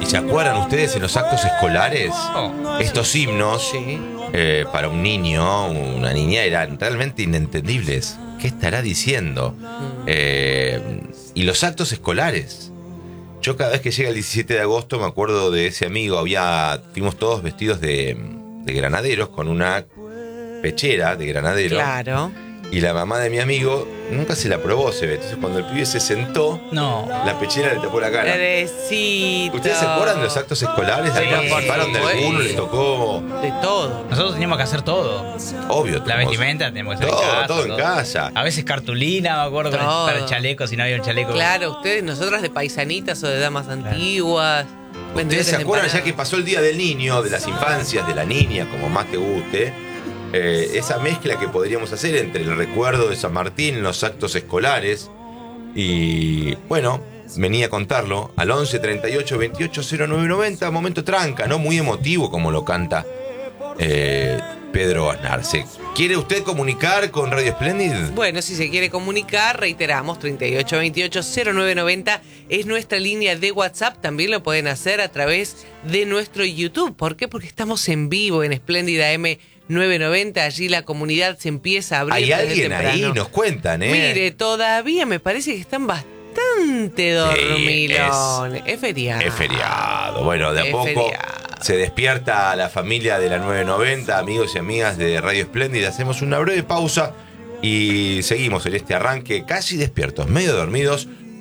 se acuerdan ustedes en los actos escolares? Estos himnos, Sí. para un niño, una niña, eran realmente inentendibles. ¿Qué estará diciendo? Y los actos escolares. Yo cada vez que llega el 17 de agosto me acuerdo de ese amigo. Fuimos todos vestidos de granaderos con una pechera de granadero. Claro. Y la mamá de mi amigo nunca se la probó, se ve. Entonces cuando el pibe se sentó, la pechera le tapó la cara. Pobrecito. ¿Ustedes se acuerdan de los actos escolares? Sí, ¿Participaron de por alguno? supuesto. ¿Les tocó? De todo. Nosotros teníamos que hacer todo. Obvio. La vestimenta teníamos que hacer en casa. Todo en casa. A veces cartulina, me acuerdo, Todo. para el chaleco, si no había un chaleco. Claro, ustedes, nosotras de paisanitas o de damas antiguas. ¿Ustedes vendedores se de acuerdan, ya empanadas. que pasó el Día del Niño, de las infancias, de la niña, como más te guste? Esa mezcla que podríamos hacer entre el recuerdo de San Martín, los actos escolares. Y bueno, venía a contarlo al 11 38 28 09 90. Momento tranca, ¿no? Muy emotivo como lo canta Pedro Aznar. ¿Quiere usted comunicar con Radio Splendid? Bueno, si se quiere comunicar, reiteramos, 3828-0990 es nuestra línea de WhatsApp. También lo pueden hacer a través de nuestro YouTube. ¿Por qué? Porque estamos en vivo en Espléndida M990. Allí la comunidad se empieza a abrir. Hay desde alguien temprano. ahí, nos cuentan, ¿eh? Mire, todavía me parece que están bastante dormilones. Es feriado. Es feriado. Bueno, de a Es poco feriado. se despierta la familia de la 990, amigos y amigas de Radio Espléndida. Hacemos una breve pausa y seguimos en este arranque casi despiertos, medio dormidos,